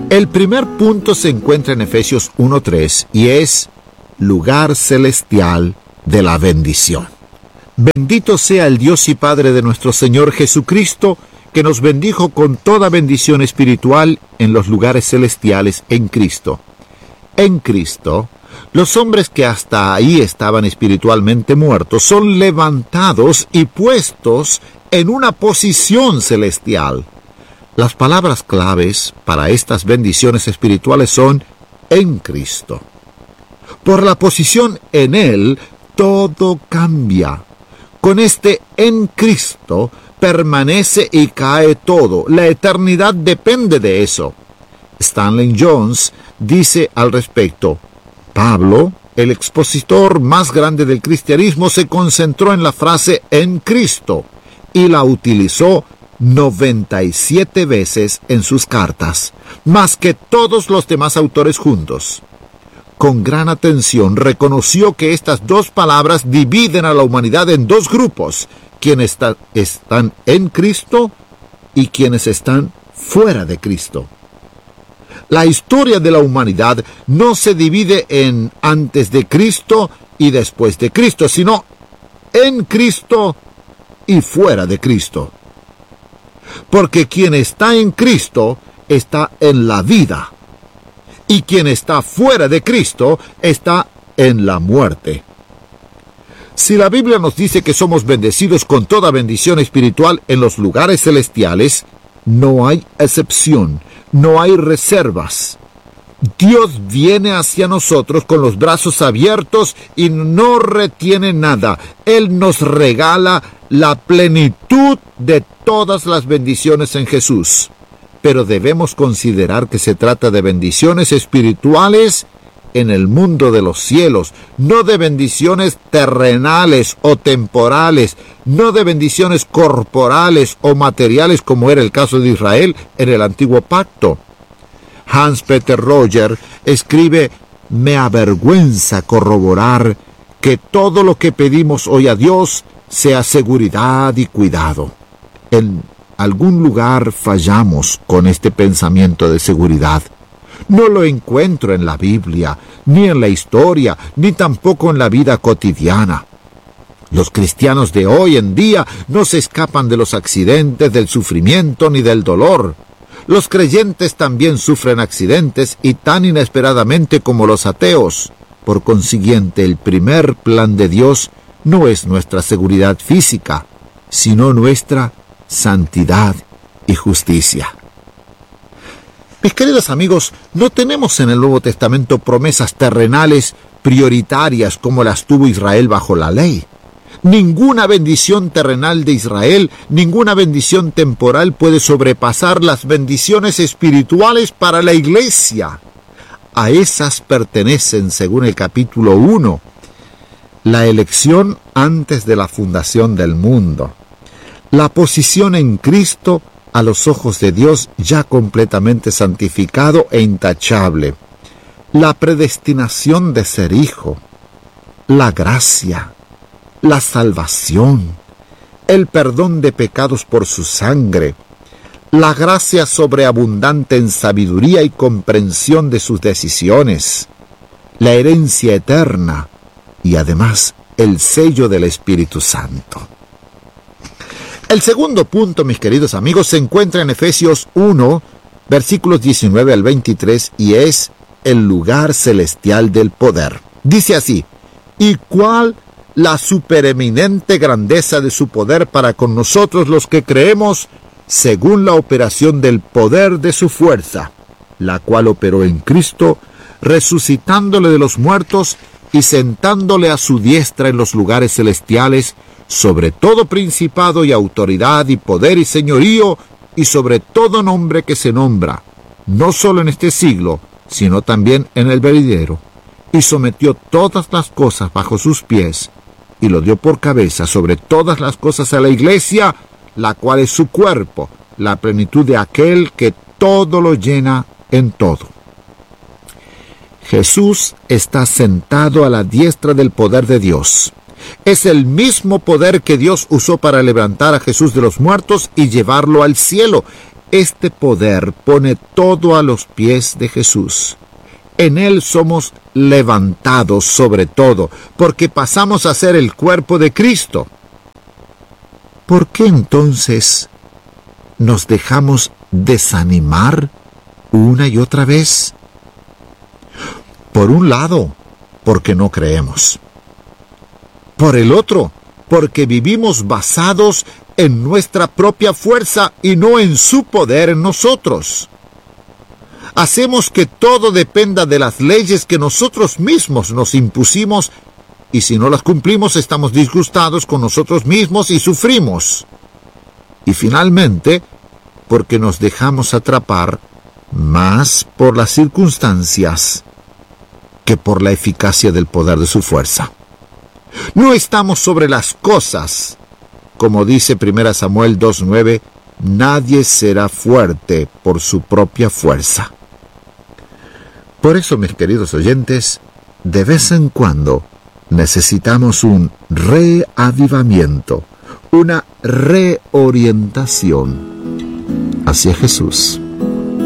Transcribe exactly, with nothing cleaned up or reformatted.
El primer punto se encuentra en Efesios uno tres y es lugar celestial de la bendición. Bendito sea el Dios y Padre de nuestro Señor Jesucristo, que nos bendijo con toda bendición espiritual en los lugares celestiales en Cristo. En Cristo, los hombres que hasta ahí estaban espiritualmente muertos son levantados y puestos en una posición celestial. Las palabras claves para estas bendiciones espirituales son en Cristo. Por la posición en Él, todo cambia. Con este en Cristo permanece y cae todo. La eternidad depende de eso. Stanley Jones dice al respecto: Pablo, el expositor más grande del cristianismo, se concentró en la frase en Cristo y la utilizó noventa y siete veces en sus cartas, más que todos los demás autores juntos. Con gran atención reconoció que estas dos palabras dividen a la humanidad en dos grupos: quienes está, están en Cristo y quienes están fuera de Cristo. La historia de la humanidad no se divide en antes de Cristo y después de Cristo, sino en Cristo y fuera de Cristo. Porque quien está en Cristo está en la vida, y quien está fuera de Cristo está en la muerte. Si la Biblia nos dice que somos bendecidos con toda bendición espiritual en los lugares celestiales, no hay excepción, no hay reservas. Dios viene hacia nosotros con los brazos abiertos y no retiene nada. Él nos regala la plenitud de todas las bendiciones en Jesús. Pero debemos considerar que se trata de bendiciones espirituales en el mundo de los cielos, no de bendiciones terrenales o temporales, no de bendiciones corporales o materiales como era el caso de Israel en el antiguo pacto. Hans Peter Roger escribe: me avergüenza corroborar que todo lo que pedimos hoy a Dios sea seguridad y cuidado. En algún lugar fallamos con este pensamiento de seguridad. No lo encuentro en la Biblia, ni en la historia, ni tampoco en la vida cotidiana. Los cristianos de hoy en día no se escapan de los accidentes, del sufrimiento ni del dolor. Los creyentes también sufren accidentes y tan inesperadamente como los ateos. Por consiguiente, el primer plan de Dios no es nuestra seguridad física, sino nuestra santidad y justicia. Mis queridos amigos, no tenemos en el Nuevo Testamento promesas terrenales prioritarias como las tuvo Israel bajo la ley. Ninguna bendición terrenal de Israel, ninguna bendición temporal puede sobrepasar las bendiciones espirituales para la iglesia. A esas pertenecen, según el capítulo uno, la elección antes de la fundación del mundo, la posición en Cristo a los ojos de Dios ya completamente santificado e intachable, la predestinación de ser hijo, la gracia, la salvación, el perdón de pecados por su sangre, la gracia sobreabundante en sabiduría y comprensión de sus decisiones, la herencia eterna y además el sello del Espíritu Santo. El segundo punto, mis queridos amigos, se encuentra en Efesios uno, versículos diecinueve al veintitrés, y es el lugar celestial del poder. Dice así: ¿y cuál la supereminente grandeza de su poder para con nosotros los que creemos, según la operación del poder de su fuerza, la cual operó en Cristo, resucitándole de los muertos y sentándole a su diestra en los lugares celestiales, sobre todo principado y autoridad y poder y señorío, y sobre todo nombre que se nombra, no solo en este siglo, sino también en el venidero, y sometió todas las cosas bajo sus pies, y lo dio por cabeza sobre todas las cosas a la iglesia, la cual es su cuerpo, la plenitud de aquel que todo lo llena en todo. Jesús está sentado a la diestra del poder de Dios. Es el mismo poder que Dios usó para levantar a Jesús de los muertos y llevarlo al cielo. este poder pone todo a los pies de Jesús. En Él somos levantados sobre todo, porque pasamos a ser el cuerpo de Cristo. ¿Por qué entonces nos dejamos desanimar una y otra vez? Por un lado, porque no creemos. Por el otro, porque vivimos basados en nuestra propia fuerza y no en su poder en nosotros. Hacemos que todo dependa de las leyes que nosotros mismos nos impusimos, y si no las cumplimos estamos disgustados con nosotros mismos y sufrimos. Y finalmente, porque nos dejamos atrapar más por las circunstancias que por la eficacia del poder de su fuerza. No estamos sobre las cosas. Como dice primera Samuel dos nueve, nadie será fuerte por su propia fuerza. Por eso, mis queridos oyentes, de vez en cuando necesitamos un reavivamiento, una reorientación hacia Jesús.